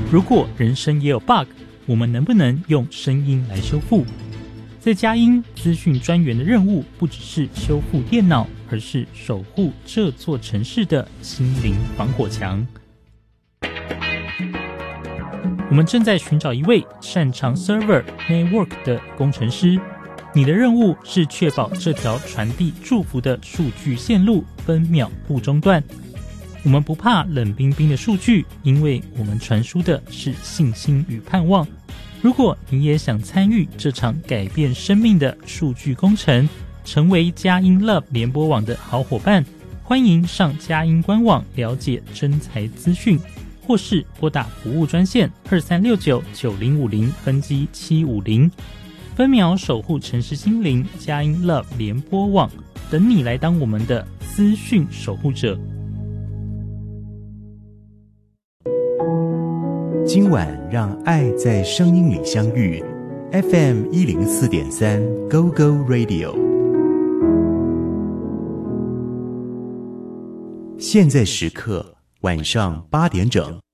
如果人生也有 bug， 我们能不能用声音来修复？在佳音资讯专员的任务不只是修复电脑，而是守护这座城市的心灵防火墙。我们正在寻找一位擅长 server network 的工程师，你的任务是确保这条传递祝福的数据线路分秒不中断。我们不怕冷冰冰的数据，因为我们传输的是信心与盼望。如果你也想参与这场改变生命的数据工程，成为佳音 Love 联播网的好伙伴，欢迎上佳音官网了解征才资讯，或是拨打服务专线23699050分机750，分秒守护城市心灵，佳音 Love 联播网等你来当我们的资讯守护者。 今晚让爱在声音里相遇 FM 104.3 Go Go Radio， 现在时刻晚上8点整。